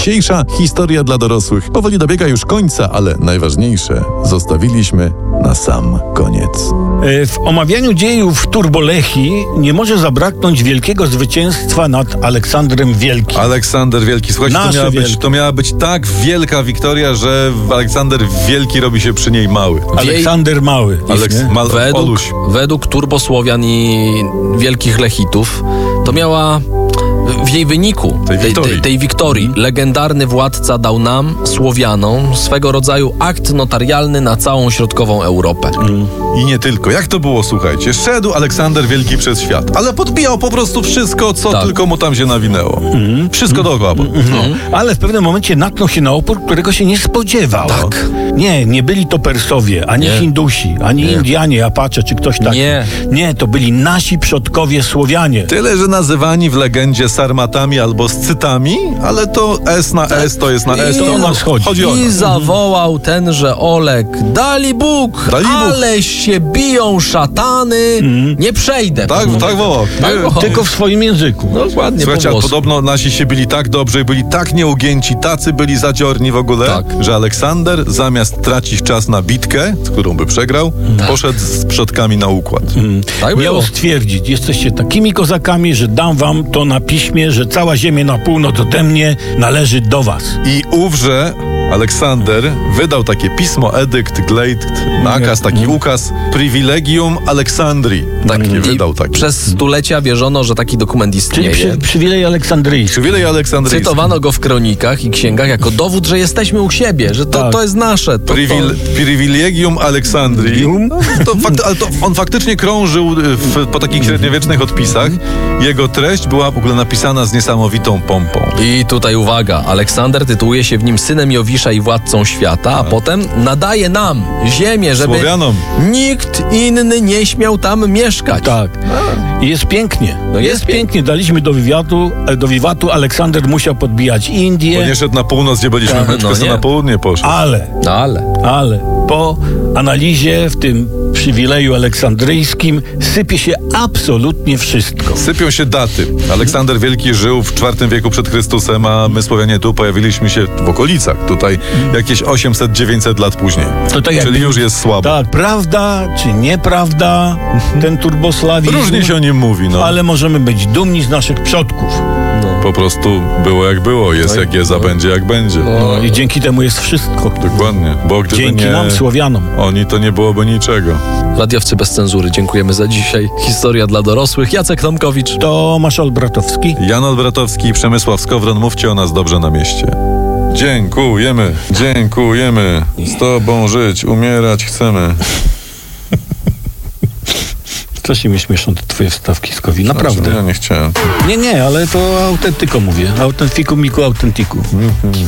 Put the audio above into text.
Dzisiejsza historia dla dorosłych powoli dobiega już końca, ale najważniejsze zostawiliśmy na sam koniec. W omawianiu dziejów Turbolechii nie może zabraknąć wielkiego zwycięstwa nad Aleksandrem Wielkim. Aleksander Wielki. Słuchajcie, to miała być tak wielka wiktoria, że Aleksander Wielki robi się przy niej mały. Aleksander Mały. Według Turbosłowian i wielkich Lechitów to miała w jej wyniku tej wiktorii legendarny władca dał nam, Słowianom, swego rodzaju akt notarialny na całą środkową Europę. I nie tylko. Jak to było, słuchajcie? Szedł Aleksander Wielki przez świat, ale podbijał po prostu wszystko, co tylko mu tam się nawinęło. Wszystko dookoła. Ale w pewnym momencie natknął się na opór, którego się nie spodziewał. Tak. Nie byli to Persowie, ani Hindusi, ani Indianie, Apache czy ktoś taki. Nie, to byli nasi przodkowie Słowianie. Tyle, że nazywani w legendzie Sarmatami albo Scytami, ale to S na S to jest na S. To o nas chodzi. I zawołał tenże Olek: Dali Bóg, ale się biją szatany, nie przejdę. Tak wołał. Tylko w swoim języku. Dokładnie. Słuchajcie, ale podobno nasi się byli tak dobrze i byli tak nieugięci, tacy byli zadziorni w ogóle, że Aleksander zamiast tracić czas na bitkę, z którą by przegrał, poszedł z przodkami na układ. Miał stwierdzić: jesteście takimi kozakami, że dam wam to na piśmie, że cała ziemia na północ ode mnie należy do was. I ówże Aleksander wydał takie pismo, edykt, glejt, nakaz, taki ukaz, Privilegium Aleksandrii. Przez stulecia wierzono, że taki dokument istnieje. Czyli przywilej aleksandryjski. Cytowano go w kronikach i księgach jako dowód, że jesteśmy u siebie, że to jest nasze. Privilegium Aleksandrii. On faktycznie krążył po takich średniowiecznych odpisach. Jego treść była w ogóle napisana z niesamowitą pompą. I tutaj uwaga, Aleksander tytułuje się w nim synem Jowisza i władcą świata, a potem nadaje nam ziemię, żeby Słowianom nikt inny nie śmiał tam mieszkać. I jest pięknie. Jest pięknie. Daliśmy do wiwatu. Aleksander musiał podbijać Indię. Bo nie szedł na północ, gdzie byliśmy, tylko na południe poszedł. Ale po analizie w tym przywileju aleksandryjskim sypie się absolutnie wszystko. Sypią się daty. Aleksander Wielki żył w IV wieku przed Chrystusem, a my Słowianie tu pojawiliśmy się w okolicach. Tutaj jakieś 800-900 lat później. Czyli już jest słabo. Tak, prawda czy nieprawda, ten turbosławizm. Różnie się o nim mówi, ale możemy być dumni z naszych przodków. Po prostu było jak było, jest jak jest, a będzie jak będzie. I dzięki temu jest wszystko. Dokładnie. Bo gdyby dzięki nam, Słowianom. Oni, to nie byłoby niczego. Radiowcy bez cenzury, dziękujemy za dzisiaj. Historia dla dorosłych. Jacek Tomkowicz, Tomasz Olbratowski, Jan Olbratowski i Przemysław Skowron. Mówcie o nas dobrze na mieście. Dziękujemy. Z tobą żyć, umierać chcemy. Strasznie mnie śmieszą te twoje wstawki z COVID. Naprawdę. Ja nie chciałem. Nie, ale to autentyko mówię. Autentiku miku autentiku.